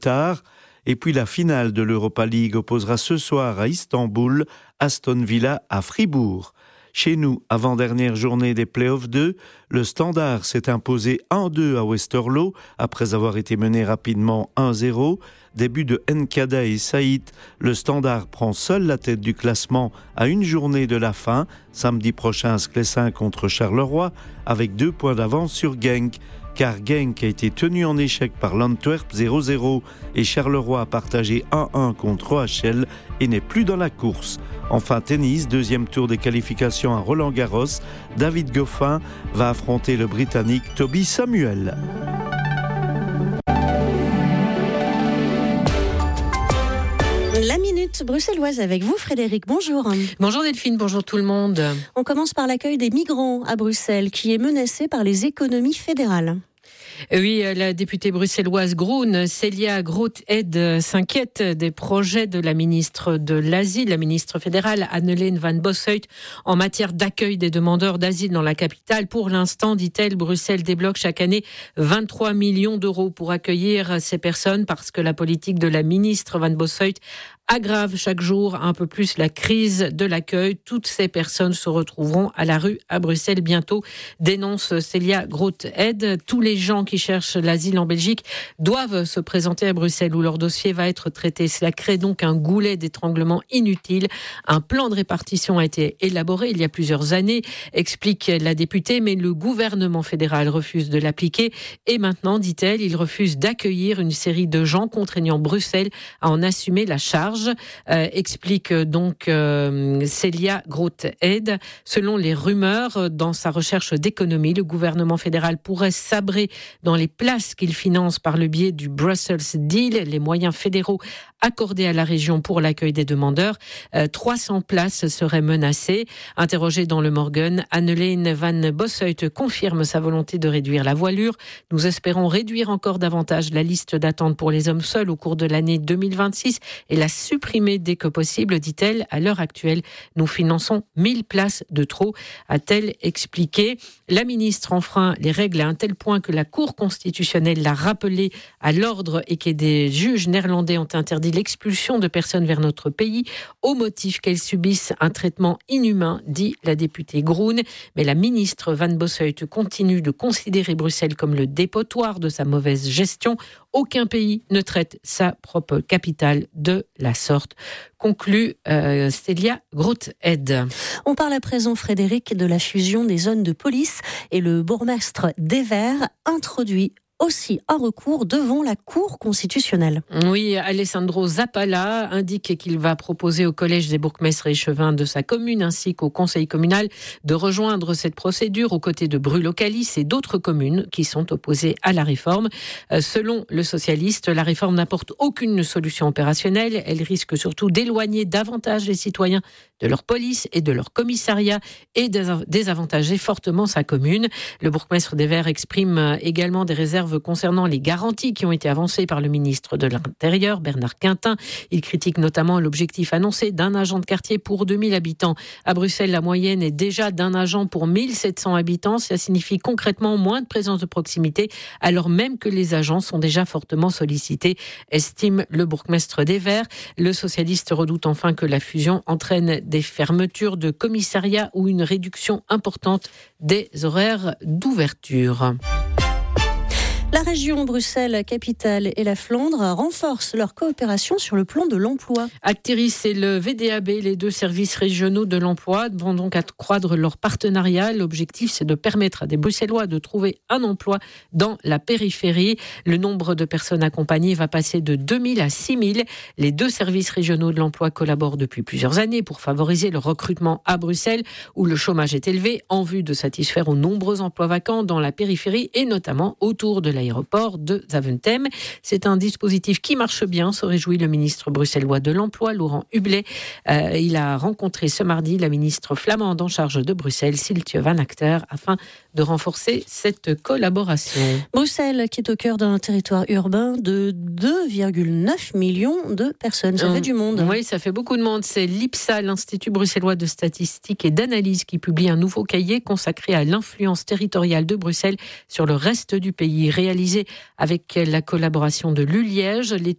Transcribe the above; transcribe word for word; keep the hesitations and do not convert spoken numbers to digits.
tard. Et puis la finale de l'Europa League opposera ce soir à Istanbul, Aston Villa à Fribourg. Chez nous, avant-dernière journée des Play-offs deux, le Standard s'est imposé un deux à Westerlo après avoir été mené rapidement un zéro. Début de Nkada et Saïd, le Standard prend seul la tête du classement à une journée de la fin. Samedi prochain, Sclessin contre Charleroi avec deux points d'avance sur Genk. Car Genk a été tenu en échec par l'Antwerp zéro zéro et Charleroi a partagé un un contre O H L et n'est plus dans la course. Enfin tennis, deuxième tour des qualifications à Roland-Garros, David Goffin va affronter le Britannique Toby Samuel. La minute bruxelloise avec vous, Frédéric. Bonjour. Bonjour Delphine, bonjour tout le monde. On commence par l'accueil des migrants à Bruxelles, qui est menacé par les économies fédérales. Oui, la députée bruxelloise Groen, Célia Groot-Ed, s'inquiète des projets de la ministre de l'Asile, la ministre fédérale Anneleen van Bossuyt, en matière d'accueil des demandeurs d'asile dans la capitale. Pour l'instant, dit-elle, Bruxelles débloque chaque année vingt-trois millions d'euros pour accueillir ces personnes parce que la politique de la ministre van Bossuyt aggrave chaque jour un peu plus la crise de l'accueil. Toutes ces personnes se retrouveront à la rue à Bruxelles bientôt, dénonce Célia Groot-Ed. Tous les gens qui cherchent l'asile en Belgique doivent se présenter à Bruxelles où leur dossier va être traité. Cela crée donc un goulet d'étranglement inutile. Un plan de répartition a été élaboré il y a plusieurs années, explique la députée, mais le gouvernement fédéral refuse de l'appliquer. Et maintenant, dit-elle, il refuse d'accueillir une série de gens, contraignant Bruxelles à en assumer la charge. Euh, explique donc euh, Célia Groot-Ed. Selon les rumeurs, dans sa recherche d'économie, le gouvernement fédéral pourrait sabrer dans les places qu'il finance par le biais du Brussels Deal, les moyens fédéraux accordés à la région pour l'accueil des demandeurs. Euh, trois cents places seraient menacées. Interrogée dans le Morgen, Anneleen van Bossuyt confirme sa volonté de réduire la voilure. Nous espérons réduire encore davantage la liste d'attente pour les hommes seuls au cours de l'année deux mille vingt-six et la supprimer dès que possible, dit-elle. À l'heure actuelle, nous finançons mille places de trop, a-t-elle expliqué. La ministre enfreint les règles à un tel point que la Cour constitutionnelle l'a rappelé à l'ordre et que des juges néerlandais ont interdit l'expulsion de personnes vers notre pays au motif qu'elles subissent un traitement inhumain, dit la députée Groen. Mais la ministre Van Bossuyt continue de considérer Bruxelles comme le dépotoir de sa mauvaise gestion. Aucun pays ne traite sa propre capitale de la sorte, conclut euh, Célia Groot-Ed. On parle à présent, Frédéric, de la fusion des zones de police et le bourgmestre d'Evere introduit aussi un recours devant la Cour constitutionnelle. Oui, Alessandro Zappala indique qu'il va proposer au collège des bourgmestres et échevins de sa commune ainsi qu'au conseil communal de rejoindre cette procédure aux côtés de Brulocalis et d'autres communes qui sont opposées à la réforme. Selon le socialiste, la réforme n'apporte aucune solution opérationnelle. Elle risque surtout d'éloigner davantage les citoyens de leur police et de leur commissariat et désavantager fortement sa commune. Le bourgmestre d'Evere exprime également des réserves concernant les garanties qui ont été avancées par le ministre de l'Intérieur, Bernard Quintin. Il critique notamment l'objectif annoncé d'un agent de quartier pour deux mille habitants. À Bruxelles, la moyenne est déjà d'un agent pour mille sept cents habitants. Ça signifie concrètement moins de présence de proximité, alors même que les agents sont déjà fortement sollicités, estime le bourgmestre d'Evere. Le socialiste redoute enfin que la fusion entraîne des fermetures de commissariats ou une réduction importante des horaires d'ouverture. La région Bruxelles-Capitale et la Flandre renforcent leur coopération sur le plan de l'emploi. Actiris et le V D A B, les deux services régionaux de l'emploi, vont donc accroître leur partenariat. L'objectif, c'est de permettre à des Bruxellois de trouver un emploi dans la périphérie. Le nombre de personnes accompagnées va passer de deux mille à six mille. Les deux services régionaux de l'emploi collaborent depuis plusieurs années pour favoriser le recrutement à Bruxelles, où le chômage est élevé, en vue de satisfaire aux nombreux emplois vacants dans la périphérie et notamment autour de la l'aéroport de Zaventem. C'est un dispositif qui marche bien, se réjouit le ministre bruxellois de l'Emploi, Laurent Hublet. Euh, il a rencontré ce mardi la ministre flamande en charge de Bruxelles, Siltje van Achter, afin de renforcer cette collaboration. Bruxelles, qui est au cœur d'un territoire urbain de deux virgule neuf millions de personnes. Ça fait euh, du monde. Oui, ça fait beaucoup de monde. C'est l'IPSA, l'Institut bruxellois de statistique et d'analyse, qui publie un nouveau cahier consacré à l'influence territoriale de Bruxelles sur le reste du pays. Réalisé réalisée avec la collaboration de l'U Liège.